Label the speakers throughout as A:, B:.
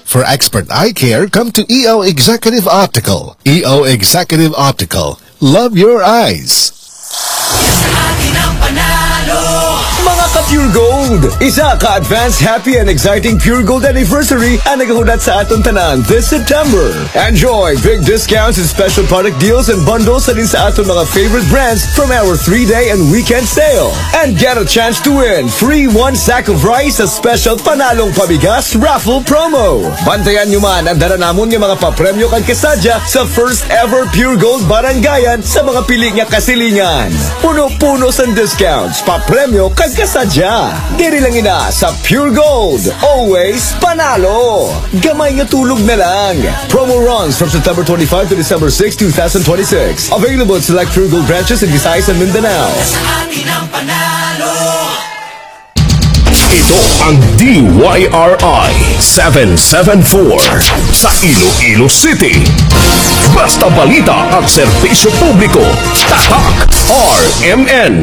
A: For expert eye care, come to EO Executive Optical. EO Executive Optical. Love your eyes.
B: Mga ka-Pure Gold, isa ka-advanced, happy, and exciting Pure Gold anniversary ang nagahulat sa atong tanan this September. Enjoy big discounts and special product deals and bundles sa din sa atong mga favorite brands from our 3-day and weekend sale. And get a chance to win free 1 sack of rice sa special Panalong Pabigas raffle promo. Bantayan nyo man ang dala namon ng mga papremyo kag kasadya sa first ever Pure Gold Barangayan sa mga pili nga kasilingan. Puno-puno sa discounts, papremyo kag kasadya. Diri lang ina sa Pure Gold. Always panalo. Gamay nga tulog na lang. Promo runs from September 25 to December 6, 2026. Available at select Pure Gold branches in Visayas and Mindanao.
C: Ito ang DYRI 774 sa Iloilo City. Basta balita at serbisyo publiko. Tatak RMN.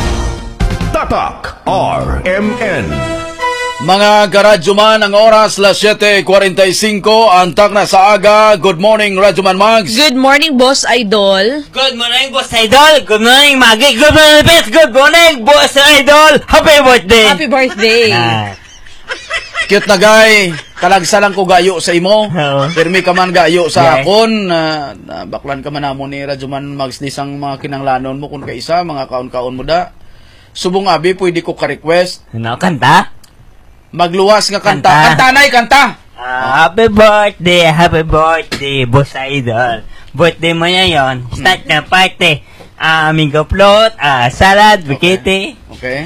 C: Tatak RMN.
D: Mga karadyo man, ang oras la 7:45, antak na sa aga. Good morning, Radyoman Mags.
E: Good morning, Boss Idol.
F: Good morning, Boss Idol. Good morning, Maggie. Good morning, Beth. Good morning, Boss Idol. Happy birthday.
E: Happy birthday.
D: Cute na guy. Kalagsalang ko gayo sa imo. Pirmi ka man gayo sa akon. Baklan ka man namon ni Radyoman Mags nisang mga kinanglanon mo kung kaisa, mga kaon-kaon mo da. Subong abi, pwede ko ka-request.
F: Ano, kanta?
D: Magluwas nga kanta. Kantanay, kanta!
F: Happy birthday, Boss Idol. Birthday mo na yun. Start na party. Amigo float, salad, bikiti.
D: Okay.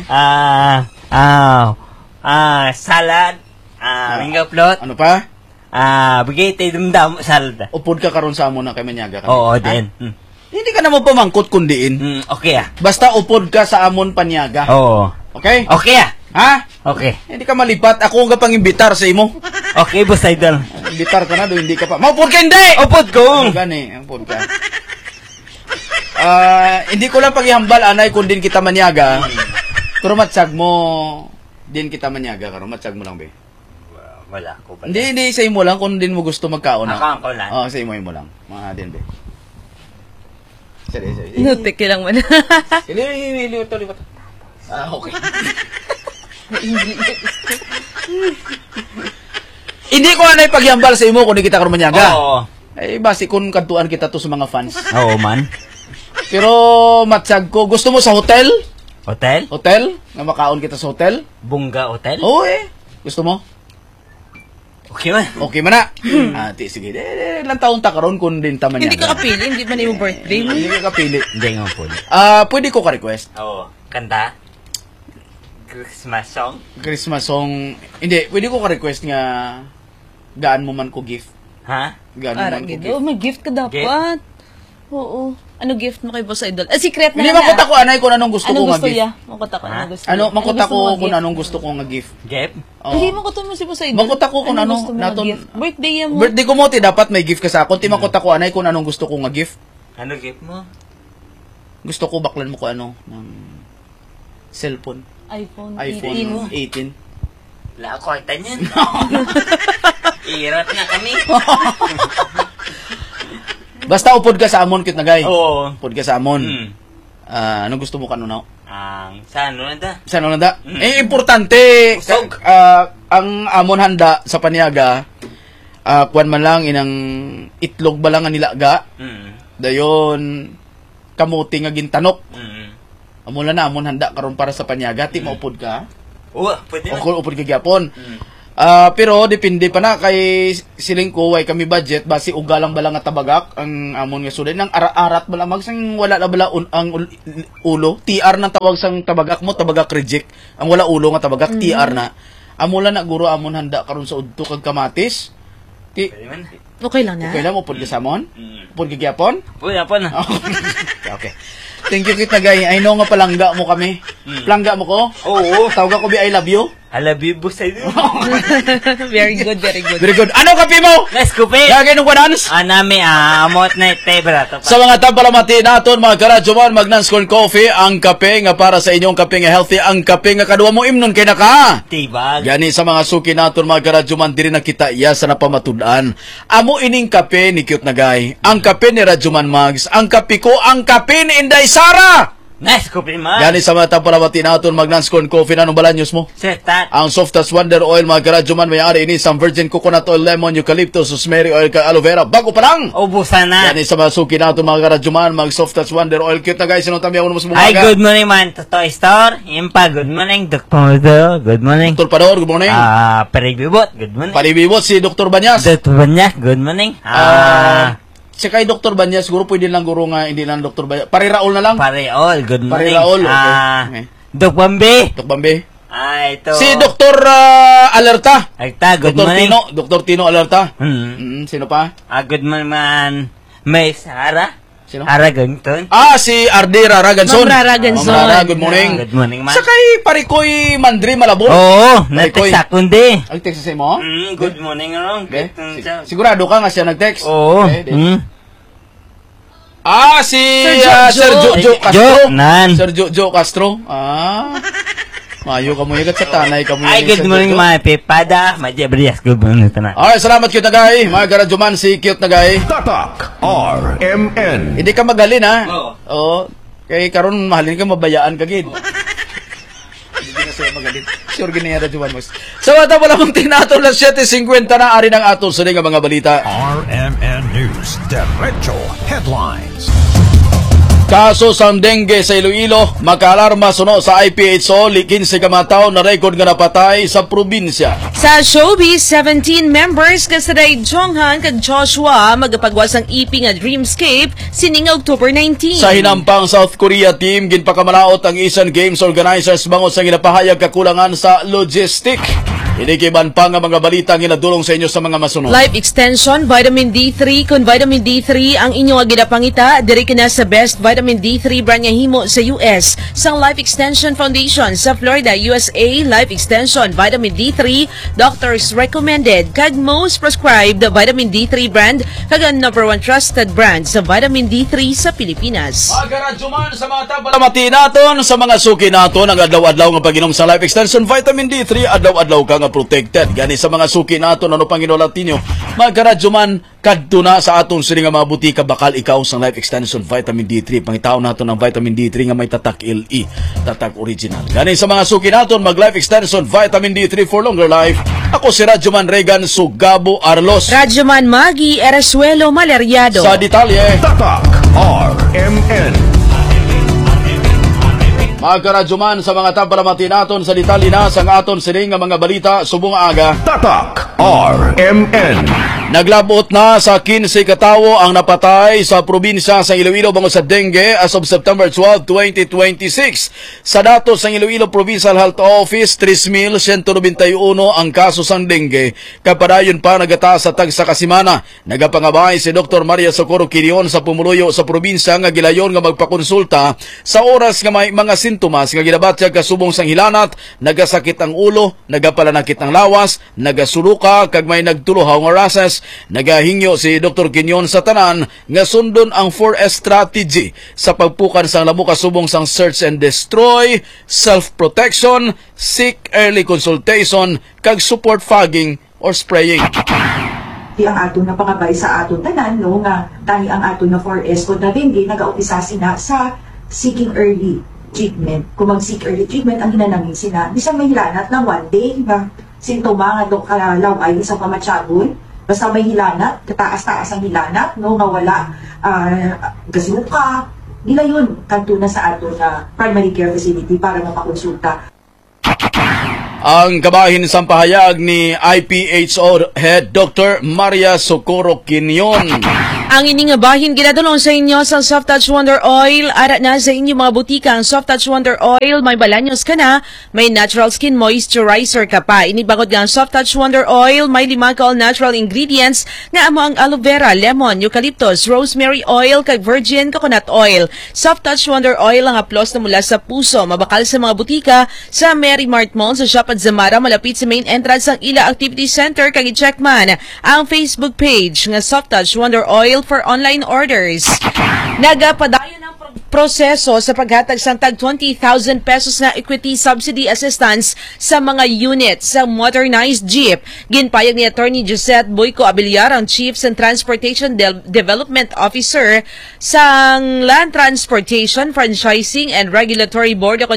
F: Salad, amigo float.
D: Ano pa?
F: Bikiti, dumdam, salad.
D: Upod ka karon sa amo na kay Manyaga.
F: Oo, din.
D: Hindi ka naman pamangkot kundiin.
F: Okay
D: Basta upod ka sa amon Panyaga.
F: Oo.
D: Okay?
F: Okay
D: Ha?
F: Okay.
D: Hindi ka malipat. Ako nga pang imbitar sa imo.
F: Okay, Boss Idol.
D: Imbitar ka na do, hindi ka pa. Maupod ka, hindi!
F: Upod ko!
D: Gani, upod ka. Hindi ko lang paghihambal, anay, kung din kita Manyaga. Pero matsag mo, din kita Manyaga. Pero matsag mo lang, be.
F: Wala ko ba?
D: Hindi, sa imo lang, kung din mo gusto magkaon.
F: Ako lang.
D: Oo, sa imo lang. Mga din, be. Sorry.
E: Nutik lang man.
D: Hindi, lipat. Okay. Hindi ko anay pagyambal sa imo kung di kita karon Manyaga.
F: Oo.
D: Eh basi kun kadtuan kita to sa mga fans.
F: Oo man.
D: Pero matsag ko, gusto mo sa hotel?
F: Hotel?
D: Hotel? Nga makaon kita sa hotel?
F: Bunga Hotel?
D: Oo Gusto mo?
F: Okay man.
D: Okay man na. Sige. Ilang taon ta karon kun din ta Manyaga.
E: Hindi ka kapili, hindi man yung birthday mo.
D: Hindi ka kapili.
F: Hindi nga po.
D: Pwede ko ka-request.
F: Oo. Kanta? Christmas song?
D: Christmas song. Hindi, pwede ko ka-request nga gaan mo man ko gift.
F: Ha?
D: Gaan mo man ko gift.
E: May gift ka dapat. Oo. Ano gift mo kay Boss Idol? Secret na
D: Hindi makot ako anay kung anong gusto ko nga gift.
E: Makot ako anong gusto.
D: Makot ako kung anong gusto ko nga gift.
F: Gift?
E: Hindi makot mo si Boss Idol.
D: Makot ako kung
E: gusto mo nga gift. Birthday mo.
D: Birthday ko mo dapat may gift ka sa akon. Ti makot ako anay kung anong gusto ko nga gift.
F: Ano gift mo?
D: Gusto ko baklan mo ko ng cellphone.
E: iPhone
D: 18.
F: Wala ako kwarta niyan. Irat nga kami.
D: Basta upod ka sa amon, cute na guy.
F: Oo.
D: Upod ka sa amon. Anong gusto mo kanunaw?
F: Saan na da?
D: Saan handa? Importante.
F: Usog.
D: Ang amon handa sa Panyaga, kuwan man lang inang itlog ba lang nga nilaga. Dayon, kamuti nga gintanok. Amula na amon handa karon para sa Panyaga, ti maupod ka.
F: Oo, pwede na.
D: O upod ka gyapon. Pero depende pa na kay siling ko way kami budget basi ugalang bala nga tabagak ang amon nga suday nang arat bala magsang wala na bala ang ulo TR nang tawag sang tabagak mo tabagak reject ang wala ulo nga tabagak TR na amula na guro amon handa karon sa udto kag kamatis
E: Okay lang na.
D: Okay lang upod ka sa amon upod ka gyapon
F: Pwede pa na.
D: Okay. Thank you kita guy. I know nga palangga mo kami. Palangga mo ko?
F: Oo.
D: Tawag ko bi I love you.
F: I love you, boss idol.
E: Very good, very good.
D: Very good. Ano kape mo?
F: Let's go, pe.
D: Kaya nung kanans?
F: Nami, amot na ite, brato.
D: Sa mga tampalamati naton, mga karadyoman, Magnan's-Corn Coffee, ang kape nga para sa inyong kape nga healthy, ang kape nga kadua mo imnon kay naka.
F: Tibag.
D: Gani sa mga suki naton, mga karadyoman, diri na kita iya sa napamatudan. Amo ining kape ni Cute na Guy, ang kape ni Radyoman Mags, ang kape ko, ang kape ni Inday Sara.
F: Nice, coffee, man.
D: Gani sa mga tampalamati naton, Magnan's-Corn Coffee, anong balanyos mo?
F: Setat.
D: Ang Softas Wonder Oil, mga karadyoman, may-ari ini sa virgin coconut oil, lemon, eucalyptus, rosemary oil, kay aloe vera, bago pa lang.
F: Ubusan na.
D: Yan sa mga suki natin, mga karadyoman, mag Softas Wonder Oil. Cute na guys, sinong tami ako naman sa mga
F: Ay, good morning, man. Toy Store. Impa, good morning. Dr. Modo, good morning.
D: Dr. Pador, good morning.
F: Paribibot, good morning.
D: Palibibot, si Dr. Banyas.
F: Dr. Banyak, good morning.
D: Si kay Dr. Banyas, siguro pwede lang guro nga, hindi lang Dr. Banyas. Pare Raul na lang.
F: Pare Raul, good morning.
D: Pare Raul, okay.
F: Doc Bambi.
D: Dr. Bambi.
F: Ito.
D: Si Dr. Alerta.
F: Alerta, good
D: Dr.
F: morning.
D: Dr. Tino Alerta. Sino pa?
F: Good morning, man. May Sara.
D: Sino?
F: Araganton.
D: Si Ardi Raraganson.
E: Ma'am Raraganson.
D: Ma'am Rara, good morning.
F: Good morning, man.
D: Sa kay Parikoy Mandri Malabon.
F: Oo,
D: Parikoy.
F: nag-text ako hindi.
D: Ang text sa mo?
F: Good morning, ano?
D: Okay. Sigurado ka nga siya nag-text?
F: Oo.
D: Okay, si
E: Sir
D: Sir Jojo Castro.
F: Nan.
D: Sir Jojo Castro. Mayo ka mo yagat sa tanay ka mo.
F: Ay, good morning, mga pepada. Majabrias, good morning.
D: Alright, salamat Cute na Guy. Mga karadyoman, si Cute na Guy.
C: Tatak RMN.
D: Hindi ka magalin, ha?
F: Oo.
D: Kay karon mahalin ka, mabayaan ka, gid. Hindi na siya magalin. Sure, ginayara Radyoman mo. Sa wata mo lamang tinato lang 7.50 na ari ng ato sa mga balita.
C: RMN News. Derecho Headlines.
D: Kaso sa dengue sa Iloilo, makaalarma suno sa IPHO, likin si kamataw na record nga napatay sa probinsya.
E: Sa showbiz, 17 members kasaday Jonghan kag Joshua magapagwas ang EP nga Dreamscape sining October 19.
D: Sa hinampang South Korea team, ginpakamalaot ang Asian Games organizers bango sa ginapahayag kakulangan sa logistic. Inikiban pa nga mga balita ang ginadulong sa inyo sa mga masunod.
E: Life Extension, Vitamin D3. Kung Vitamin D3 ang inyong ginapangita, diri ka na sa best Vitamin D3 brand nga himo sa US. Sa Life Extension Foundation sa Florida, USA, Life Extension Vitamin D3, doctors recommended kag most prescribed Vitamin D3 brand kag ang #1 trusted brand sa Vitamin D3 sa Pilipinas.
D: Magaradyoman sa mga tabalamati naton, sa mga suki naton, ang adlaw-adlaw nga pag-inom sa Life Extension Vitamin D3, adlaw-adlaw ka nga protected. Gani sa mga suki naton, ano pang inulat ninyo, magaradyoman, kadto na sa aton sini nga mga butika, bakal ikaw sa Life Extension Vitamin D3. Pangitaw naton ang Vitamin D3 nga may tatak LE, tatak original. Gani sa mga suki naton, mag Life Extension Vitamin D3 for longer life. Ako si Radyoman Regan Sugabo Arlos.
E: Radyoman Magi Eresuelo Maleriado.
D: Sa detalye,
C: Tatak RMN.
D: mga karadyoman, sa mga tampalamati naton sa detalye na sa aton sining nga mga balita subong aga.
C: Tatak RMN.
D: Naglabot na sa 15 katawo ang napatay sa probinsya sa Iloilo bango sa dengue as of September 12, 2026. Sa datos ng Iloilo Provincial Health Office, 3,191 ang kaso sang dengue. Kapadayon pa nagataas sa tag sa kasimana. Nagapangabay si Dr. Maria Socorro Quirion sa pumuluyo sa probinsya nga gilayon nga magpakonsulta sa oras nga may mga sintomas nga ginabatyag kasubong sang hilanat, nagasakit ang ulo, nagapalanakit ang lawas, nagasuluka kag may nagtuluhaw nga rases. Nagahingyo si Dr. Quirion sa tanan nga sundon ang 4S strategy sa pagpukan sang lamo kasubong sang search and destroy, self-protection, seek early consultation, kag support fogging or spraying.
G: Di ang ato na pangabay sa ato tanan, no, nga tani ang ato na 4S kung na dengue, nag-aumpisa sina sa seeking early treatment. Kung mag-seek early treatment, ang hinanangin sina, isang may hilanat na one day, ba? Sintoma nga doon kalaway, isang pamatsabon, basta may hilanat, kataas-taas ang hilanat, no, nga wala gasuka, nila yun, kanto na sa ato na primary care facility para mapakonsulta.
D: Ang kabahin sa pahayag ni IPHO Head Dr. Maria Socorro Quirion.
E: Ang ining nga bahin ginadulong sa inyo sa Soft Touch Wonder Oil. Ara na sa inyo mga butika ang Soft Touch Wonder Oil. May balanyos ka na, may natural skin moisturizer ka pa. Inibangod nga ang Soft Touch Wonder Oil. May 5 ka all-natural ingredients nga amo ang aloe vera, lemon, eucalyptus, rosemary oil, kag virgin coconut oil. Soft Touch Wonder Oil ang haplos na mula sa puso. Mabakal sa mga butika sa Mary Mart Mall, sa Shop at Zamara, malapit sa main entrance ng Ila Activity Center. Kag i-check man ang Facebook page nga Soft Touch Wonder Oil for online orders. Nagapadayon ang proseso sa paghatag sang tag 20,000 pesos na equity subsidy assistance sa mga unit sa modernized jeep. Ginpayag ni Attorney Josette Boyco Abiliar, ang Chiefs and Transportation Development Officer sang Land Transportation, Franchising and Regulatory Board o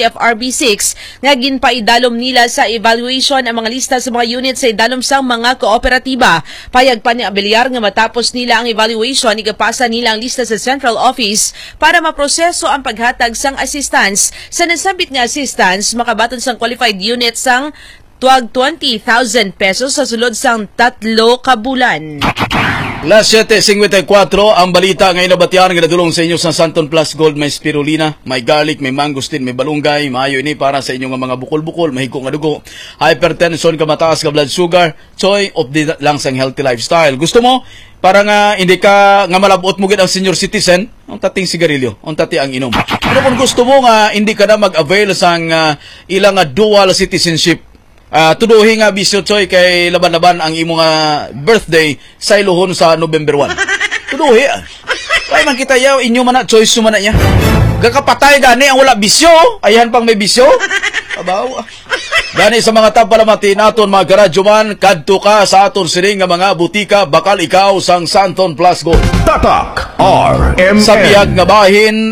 E: LTFRB6 nga ginpaidalom nila sa evaluation ang mga lista sa mga unit sa idalom sang mga kooperatiba. Payag pa ni Abiliar nga matapos nila ang evaluation, igapasa nila ang lista sa Central Office para maproseso ang paghatag sang assistance. Sa nasabit nga assistance, makabaton sang qualified unit sang tuwag 20,000 pesos sa sulod sang 3 ka bulan.
D: Last 7:54 ang balita ngayon na batiyan nga nadulong sa inyo sa Santon Plus Gold. May spirulina, may garlic, may mangosteen, may balunggay, maayo ini para sa inyong mga bukol-bukol, mahigko nga dugo, hypertension, kamataas ka blood sugar, choy of the lang sang healthy lifestyle. Gusto mo para nga hindi ka nga malabot mo gid ang senior citizen, ang tating sigarilyo, ang tati ang inom. Pero kung gusto mo nga hindi ka na mag-avail sang ilang dual citizenship, tuduhi nga bisyo choy kay laban-laban ang imong birthday sa iluhon sa November 1. Tuduhi. Kaya man kita yaw inyo man na choice mo na niya. Gakapatay gani ang wala bisyo, ayan pang may bisyo. Abaw. Gani sa mga tapalamati naton mga karadyo man, kadto ka sa aton siring nga mga butika, bakal ikaw sang Santon Plus Gold.
C: Tatak RMN.
D: Sa biyag nga bahin,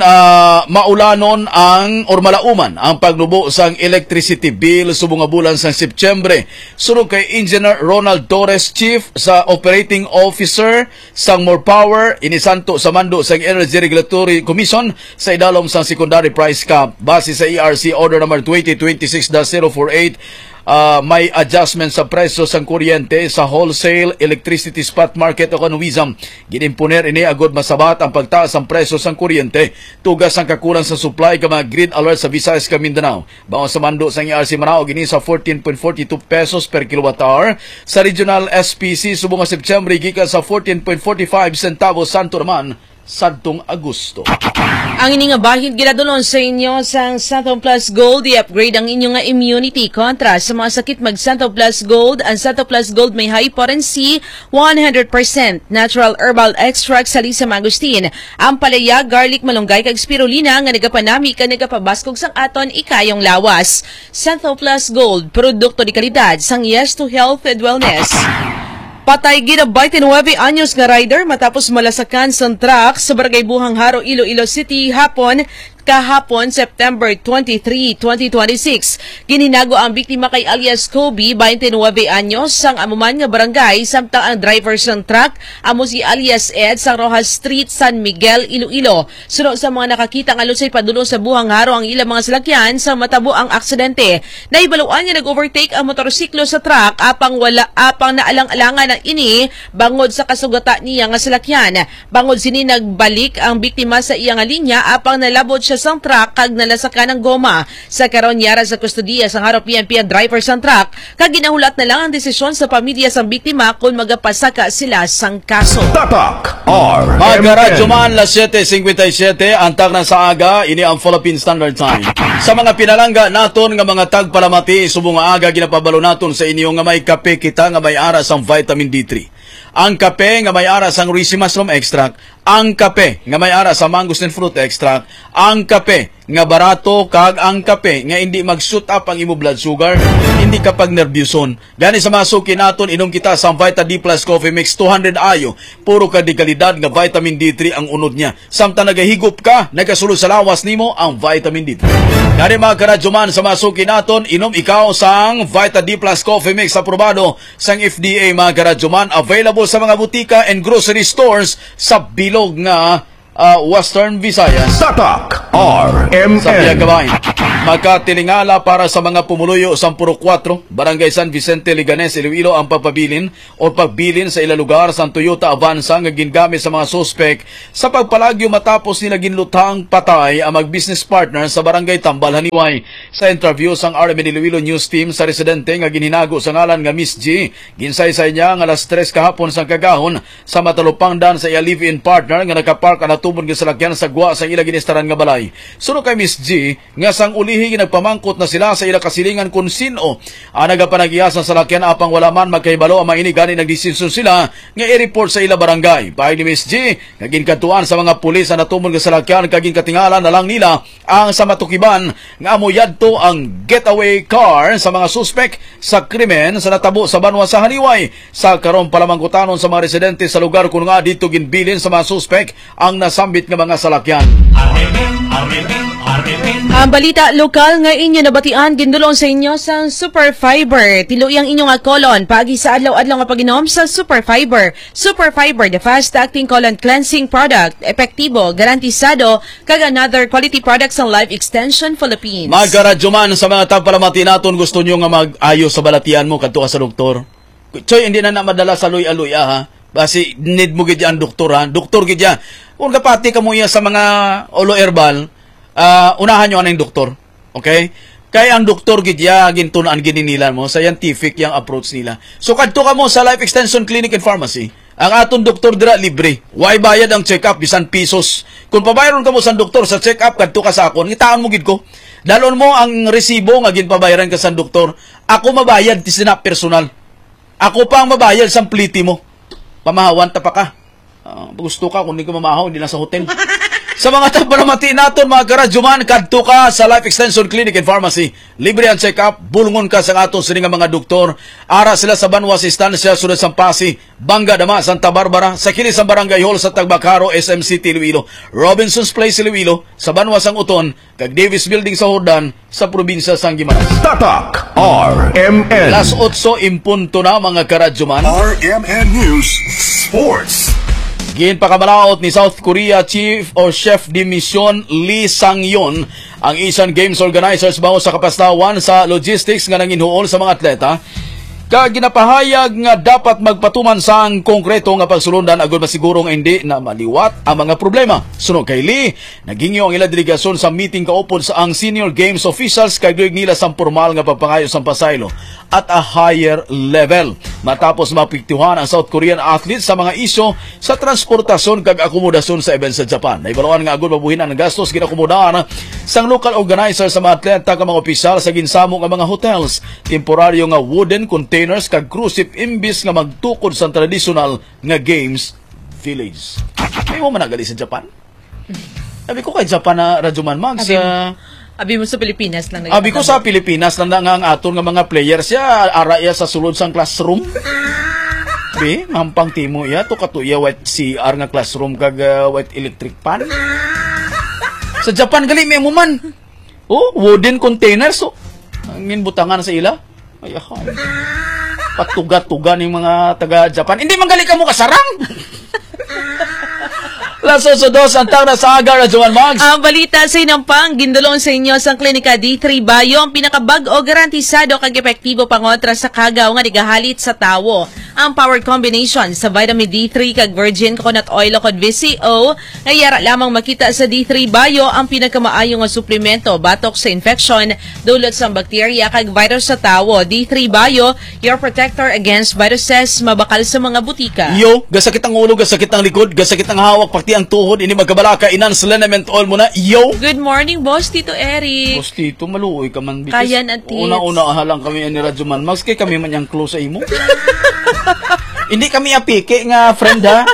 D: maulanon ang or malauman ang pagnubo sang electricity bill subong nga bulan sang Septyembre. Sunod kay Engineer Ronald Torres, Chief sa Operating Officer sang More Power, inisanto sa mando sang Energy Regulatory Commission sa idalom sang secondary price cap. Base sa ERC Order number 2026-048, may adjustment sa presyo sang kuryente sa wholesale electricity spot market o kanuwisam. Ginimponer ini agod masabat ang pagtaas ang presyo sang kuryente. Tugas ang kakulang sa supply ka mga grid alert sa Visayas ka Mindanao. Baon sa mando sang ERC Manao gini sa 14.42 pesos per kilowatt hour. Sa regional SPC subong nga Septyembre gikan sa 14.45 centavos santo naman sadtong Agosto.
E: Ang ining nga bahin ginadulon sa inyo sang Santon Plus Gold. I-upgrade ang inyong nga immunity kontra sa mga sakit mag Santon Plus Gold. Ang Santon Plus Gold may high potency, 100% natural herbal extract sa Lisa Mangosteen. Ang palaya, garlic, malunggay kag spirulina nga nagapanami ka nagapabaskog sang aton ikayong lawas. Santon Plus Gold, produkto di kalidad sang Yes to Health and Wellness. Patay gid ang 29 anyos nga rider matapos malasakan sa truck sa Barangay Buhang Haro, Iloilo City kahapon September 23, 2026. Ginhinago ang biktima kay alias Kobe, 29 anyos, sang amuman nga barangay, samtang ang driver sang truck amo si alias Ed sang Rojas Street, San Miguel, Iloilo. Sunod sa mga nakakita nga lusay padulong sa Buhang Haro ang ilang mga salakyan sa matabo ang aksidente. Naibaluan niya nag-overtake ang motorsiklo sa truck apang naalang-alangan ng ini bangod sa kasugata niya nga salakyan. Bangod sini nagbalik ang biktima sa iyang linya apang nalabot siya sang truck kag nalasakan ng goma. Sa karon yara sa kustudiya sang Haro PNP ang driver sang truck kag ginahulat na lang ang desisyon sa pamilya sang biktima kung magapasaka sila sang kaso.
C: Tatak
D: Mga karadyo
C: RMN.
D: man, las 7:57 ang tag na sa aga, ini ang Philippine Standard Time. Sa mga pinalangga naton nga mga tagpalamati, subong nga aga ginapabalo naton sa inyo nga may kape kita nga may aras ang vitamin D3. Ang kape nga may aras ang Risi Mushroom Extract, ang kape nga may aras sa Mangosteen Fruit Extract, ang kape nga barato kag ang kape nga hindi mag-shoot up ang imo blood sugar, hindi kapag nervyuson. Gani sa masuki naton inom kita sa Vita D Plus Coffee Mix 200 ayo, puro ka di kalidad nga vitamin D3 ang unod niya. Samtang nagahigop ka, nagasulo sa lawas nimo ang vitamin D3. Gani mga karadyo man sa masuki naton, inom ikaw sang Vita D Plus Coffee Mix aprobado sang FDA mga karadyo man, available sa mga butika and grocery stores sa bilog nga Western Visayas.
C: Tatak
D: Sa Biag
C: RMN.
D: Gabahin. Magkatilingala para sa mga pumuluyo sa Puro 4, Barangay San Vicente, Liganes, Iloilo ang pagpabilin o pagbilin sa ilang lugar sa Toyota Avanza nga gingamit sa mga suspek sa pagpalagyo matapos nila ginlutang patay ang mag-business partner sa Barangay Tambal, Haniway. Sa interview sang RMN Iloilo News Team sa residente nga ginhinago sa ngalan nga Miss G, ginsaysay niya nga alas 3 kahapon sang kagahon sa matalupangdan sa iya live-in partner nga nakapark ang natubon nga salakyan sa gwa sa ila ginistaran nga balay. Suno kay Miss G nga sang ulihi nagpamangkot na sila sa ila kasilingan kung sino ang nagapanagiya sa salakyan apang wala man magkahibalo ang maini gani nagdesisyon sila nga i-report sa ila barangay. Pahay ni Miss G nga ginkantuan sa mga pulis na natubon nga salakyan kagin katingala na lang nila ang sa matukiban nga amo yadto ang getaway car sa mga suspek sa krimen sa natabo sa Banwa sa Haniway. Sa karon palamangkutanon sa mga residente sa lugar kung nga dito ginbilin sa mga suspek ang nasambit nga mga salakyan.
E: Ang balita lokal nga inyo nabatian gindulong sa inyo sa Super Fiber. Tiluyang inyo nga kolon paagi sa adlaw-adlaw nga pag-inom sa Super Fiber. Super Fiber, the fast-acting colon cleansing product, epektibo, garantisado, kag another quality products ng Life Extension Philippines.
D: Magkaradyoman sa mga tagpalamati naton, gusto nyo nga mag-ayo sa balatian mo kadto ka sa doktor. Choy, hindi na madala sa luya-luya ha. Basi need mo gid ang doktor ha. Doktor gid ya. Kung kapati ka mo iya sa mga olo herbal, unahan nyo ang doktor. Okay? Kaya ang doktor gidya gintunaan gininilan mo, scientific yung approach nila. So kadto ka mo sa Life Extension Clinic and Pharmacy. Ang aton doktor dira libre. Why bayad ang check-up bisan pesos. Kung pabayaron ka mo sa doktor sa check-up kadto ka sa akon, itaan mo gid ko. Dalon mo ang resibo nga ginpabayaran ka sa doktor. Ako mabayad ti sina personal. Ako pa ang mabayad sa pliti mo. Pamahawan ta pa ka. Gusto ka kung hindi ko mamahaw, hindi lang sa hotel. Sa mga tagpalamati naton mga karadyoman, kadto ka sa Life Extension Clinic and Pharmacy. Libre ang check-up, bulungon ka sa aton sining mga doktor. Ara sila sa Banwa sa Istansya, sunod sa Pasi, Bangga Dama, Santa Barbara, sa kilis sa Barangay Hall sa Tagbacaro, SMC Iloilo, Robinson's Place Iloilo, sa Banwa sang Uton, kag Davis Building sa Hordan, sa probinsya sang Guimaras.
C: Tatak RMN.
D: Las 8 impunto na mga karadyoman.
C: RMN News Sports.
D: Ginpakamalaot ni South Korea Chief or Chef de Mission Lee Sang-yon ang Asian Games organizers bago sa kapastawan sa logistics nga nanginhuol sa mga atleta. Ginapahayag nga dapat magpatuman sa konkreto nga pagsulundan agud masiguro nga hindi na maliwat ang mga problema. Sunog kay Lee, nagingyo ang ilang delegasyon sa meeting kaupod sa ang senior games officials kay duig nila sa formal nga pagpangayo sa pasaylo at a higher level. Matapos mapiktuhan ang South Korean athletes sa mga isyo sa transportasyon kag akomodasyon sa event sa Japan. Naibaluan nga agud mabuhinan ang gastos ginakomodahan sang local organizer sa mga atleta kag mga opisyal sa ginsamo nga mga hotels, temporaryo nga wooden containers kag cruise ship imbis nga magtukod sa traditional nga games village. May mo man nagali sa Japan? Sabi ko kay Japan na Radyoman Mags.
E: Abi mo sa Pilipinas lang.
D: Abi ko sa Pilipinas lang nga ang aton nga mga players ya ara ya sa sulod sang classroom. Be, mampang timo ya to katuya white CR nga classroom kag white electric pan. Sa Japan gali may mo man. Oh, wooden containers so. Angin butangan sa ila. Ay ako. Patuga-tuga ning mga taga Japan. Hindi man gali ka mo kasarang. Lasosodos ang tangna sa agar na Joan Mags.
E: Ang balita sa inampang gindulong sa inyo sa Klinika D3 Bayo ang pinakabag o garantisado kag epektibo pangontra sa kagaw nga nigahalit sa tawo. Ang power combination sa vitamin D3 kag virgin coconut oil o kod VCO ay yara lamang makita sa D3 Bayo ang pinakamaayo nga suplemento batok sa infection dulot sa bakterya kag virus sa tawo. D3 Bayo, your protector against viruses mabakal sa mga butika.
D: Yo, gasakit ang ulo, gasakit ang likod, gasakit ang hawak, pati ang tuhod, ini magkabalaka, inans liniment oil mo na. Yo!
E: Good morning, Boss Tito Eric.
D: Boss Tito, maluoy ka man. Bitis.
E: Kayan at tits.
D: Una-una halang kami ni Radyoman Mags, kay kami man yung close sa imo. Hindi kami apike nga friend ha.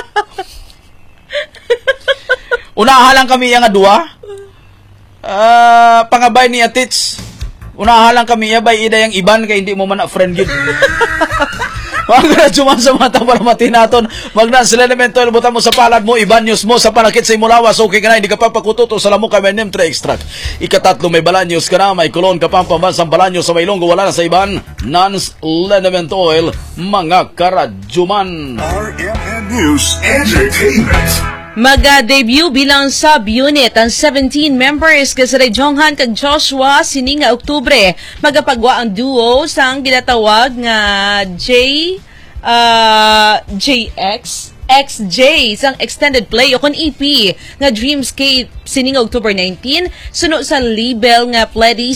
D: Una halang kami yang dua. Pangabay ni Atits. Una halang kami ya bay ida yang iban kay hindi mo man na friend gid. Magradyoman sa mga tapalamati naton. Magna sila elemento, butan mo sa palad mo, iban news mo sa panakit sa imulawas. Okay ka na, hindi ka pa pakututo sa lamo ka may NEM3 extract. Ikatatlo, may balanyos ka na, may kulon ka pa pambansang balanyos sa may longgo, wala na sa iban. Non-liniment oil, mga karadyoman.
C: RMN News Entertainment.
E: Maga-debut bilang sub-unit ang 17 members kasari Jonghan kag Joshua sini nga Oktubre. Magapagwa ang duo sang ginatawag nga XJ sang extended play o kon EP nga Dreamscape sining October 19 suno sa label nga Pledis